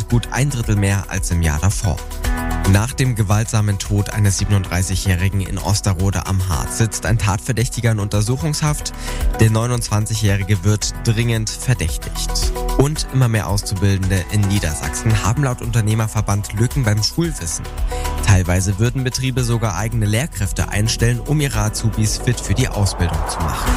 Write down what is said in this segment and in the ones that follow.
und gut ein Drittel mehr als im Jahr davor. Nach dem gewaltsamen Tod eines 37-Jährigen in Osterode am Harz sitzt ein Tatverdächtiger in Untersuchungshaft. Der 29-Jährige wird dringend verdächtigt. Und immer mehr Auszubildende in Niedersachsen haben laut Unternehmerverband Lücken beim Schulwissen. Teilweise würden Betriebe sogar eigene Lehrkräfte einstellen, um ihre Azubis fit für die Ausbildung zu machen.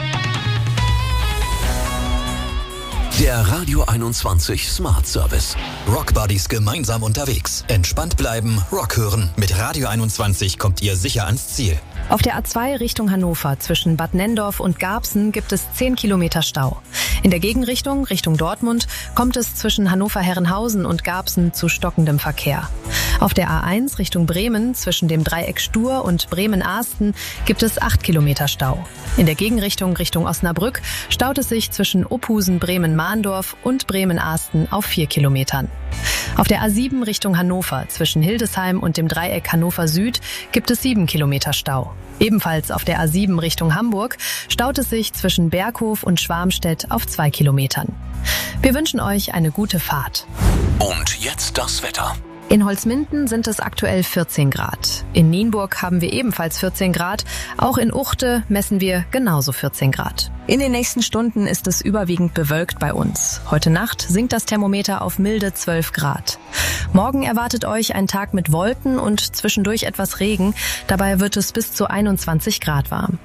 Der Radio 21 Smart Service. Rock Buddies gemeinsam unterwegs. Entspannt bleiben, Rock hören. Mit Radio 21 kommt ihr sicher ans Ziel. Auf der A2 Richtung Hannover zwischen Bad Nenndorf und Garbsen gibt es 10 Kilometer Stau. In der Gegenrichtung, Richtung Dortmund, kommt es zwischen Hannover-Herrenhausen und Garbsen zu stockendem Verkehr. Auf der A1 Richtung Bremen zwischen dem Dreieck Stur und Bremen-Ahsten gibt es 8 Kilometer Stau. In der Gegenrichtung Richtung Osnabrück staut es sich zwischen Opusen, Bremen-Mahndorf und Bremen-Ahsten auf 4 Kilometern. Auf der A7 Richtung Hannover zwischen Hildesheim und dem Dreieck Hannover Süd gibt es 7 Kilometer Stau. Ebenfalls auf der A7 Richtung Hamburg staut es sich zwischen Berghof und Schwarmstedt auf 2 Kilometern. Wir wünschen euch eine gute Fahrt. Und jetzt das Wetter. In Holzminden sind es aktuell 14 Grad. In Nienburg haben wir ebenfalls 14 Grad. Auch in Uchte messen wir genauso 14 Grad. In den nächsten Stunden ist es überwiegend bewölkt bei uns. Heute Nacht sinkt das Thermometer auf milde 12 Grad. Morgen erwartet euch ein Tag mit Wolken und zwischendurch etwas Regen. Dabei wird es bis zu 21 Grad warm.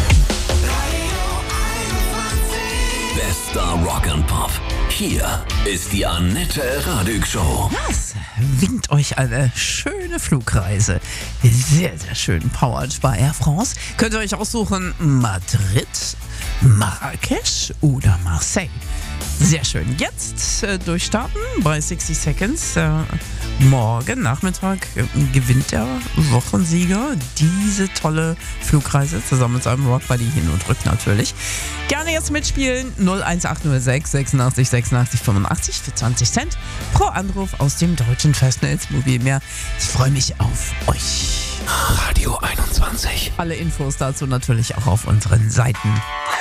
Bester Rock and Pop. Hier ist die Annette Radig Show. Das winkt euch eine schöne Flugreise. Sehr, sehr schön. Powered by Air France. Könnt ihr euch aussuchen, Madrid, Marrakesch oder Marseille. Sehr schön. Jetzt durchstarten bei 60 Seconds. Morgen Nachmittag gewinnt der Wochensieger diese tolle Flugreise zusammen mit seinem Rockbuddy hin und rück natürlich. Gerne jetzt mitspielen. 01806 86 86 85 für 20 Cent pro Anruf aus dem deutschen Festnetz Mobilmeer. Ich freue mich auf euch. Radio 21. Alle Infos dazu natürlich auch auf unseren Seiten.